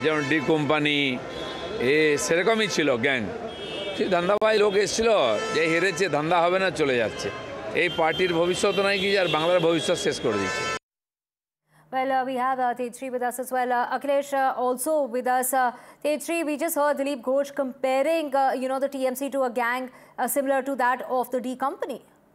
যেমন D company সেরকমই ছিল গ্যাং। সেই ধান্দাবাজ লোক এসেছিল, যে হেরেছে ধান্দা হবে না চলে যাচ্ছে। এই পার্টির ভবিষ্যৎ নাই কি, আর বাংলার ভবিষ্যৎ শেষ করে দিচ্ছে। Well, we have Tejasri with us as well. Akhilesh also with us. Tejasri, we just heard Dilip Ghosh comparing, the TMC to a gang similar to that of the D company.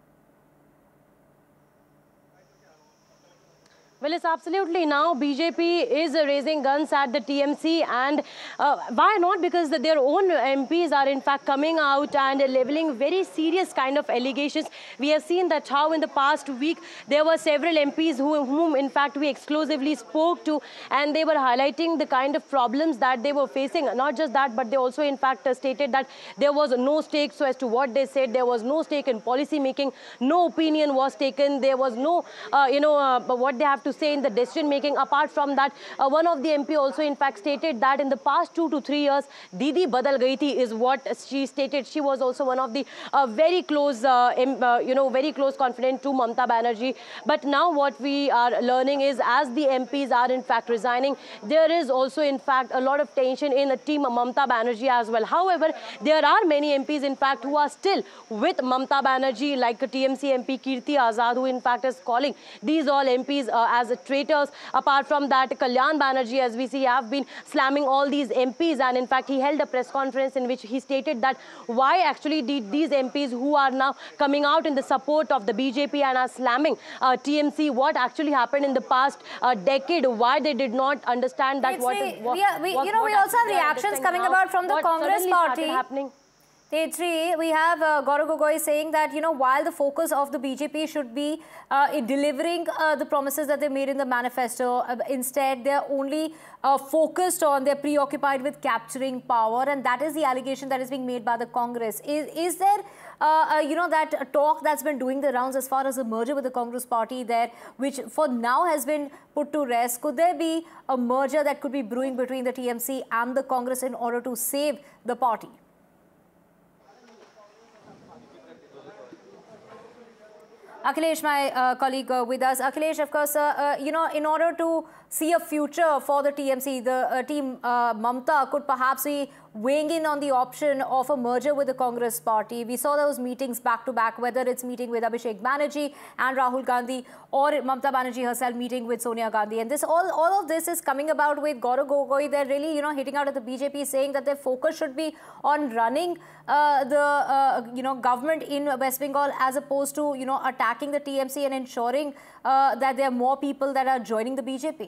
Well, it's absolutely now BJP is raising guns at the TMC, and why not? Because their own MPs are in fact coming out and leveling very serious kind of allegations. We have seen that how in the past week there were several MPs whom in fact we exclusively spoke to, and they were highlighting the kind of problems that they were facing. Not just that, but they also in fact stated that there was no stake, so as to what they said, there was no stake in policy making, no opinion was taken, there was no, what they have to say in the decision making. Apart from that, one of the MP also in fact stated that in the past 2 to 3 years, Didi badal gayi thi is what she stated. She was also one of the very close, very close confidant to Mamata Banerjee. But now what we are learning is, as the MPs are in fact resigning, there is also in fact a lot of tension in the team Mamata Banerjee as well. However, there are many MPs in fact who are still with Mamata Banerjee, like TMC MP Kirti Azad, who in fact is calling these all MPs as traitors. Apart from that, Kalyan Banerjee, as we see, have been slamming all these MPs, and in fact he held a press conference in which he stated that why actually did these MPs who are now coming out in the support of the BJP and are slamming TMC, what actually happened in the past decade, why they did not understand that we also have reactions coming about from the Congress party happening. Tejasri, we have Gaurav Gogoi saying that, while the focus of the BJP should be in delivering the promises that they made in the manifesto, instead they're only focused on, they're preoccupied with capturing power, and that is the allegation that is being made by the Congress. Is there, that talk that's been doing the rounds as far as the merger with the Congress party there, which for now has been put to rest? Could there be a merger that could be brewing between the TMC and the Congress in order to save the party? Akhilesh, my colleague with us. Akhilesh, of course, in order to see a future for the TMC, the team Mamata could perhaps be weighing in on the option of a merger with the Congress party. We saw those meetings back to back, whether it's meeting with Abhishek Banerjee and Rahul Gandhi, or Mamata Banerjee herself meeting with Sonia Gandhi. And this all of this is coming about with Gaurav Gogoi. They're really, hitting out at the BJP, saying that their focus should be on running the government in West Bengal, as opposed to attacking the TMC and ensuring that there are more people that are joining the BJP.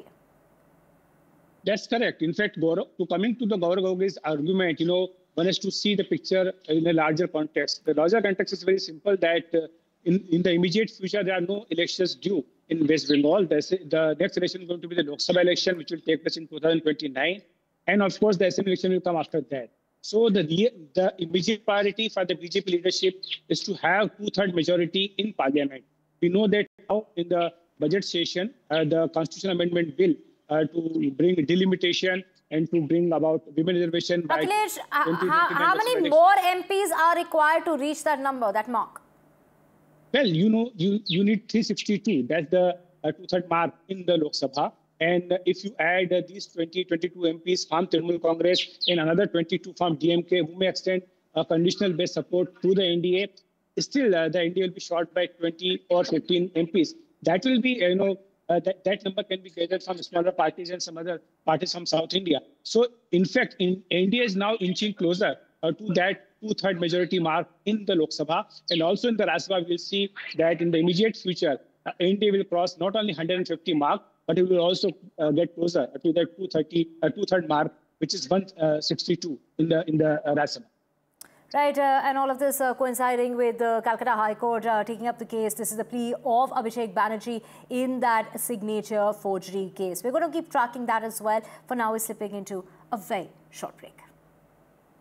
That's correct. In fact, coming to the Gaurav Gogoi's argument, one has to see the picture in a larger context. The larger context is very simple, that in the immediate future, there are no elections due in West Bengal. The next election is going to be the Lok Sabha election, which will take place in 2029. And of course, the Assembly election will come after that. So the immediate priority for the BJP leadership is to have 2/3 majority in parliament. We know that now in the budget session, the constitutional amendment bill to bring delimitation and to bring about women reservation. Akhilesh, how many more MPs are required to reach that number, that mark? Well, you need 362. That's the 2/3 mark in the Lok Sabha. And if you add these 22 MPs from Trinamool Congress and another 22 from DMK, who may extend a conditional based support to the NDA, still the NDA will be short by 20 or 15 MPs. That will be, that number can be gathered from smaller parties and some other parties from South India. So, in fact, NDA is now inching closer to that 2/3 majority mark in the Lok Sabha. And also in the Rajya Sabha, we'll see that in the immediate future, NDA will cross not only 150 mark, but it will also get closer to that 2/3 mark, which is 162 in the Rajya Sabha. Right, and all of this coinciding with the Calcutta High Court taking up the case. This is the plea of Abhishek Banerjee in that signature forgery case. We're going to keep tracking that as well. For now, we're slipping into a very short break.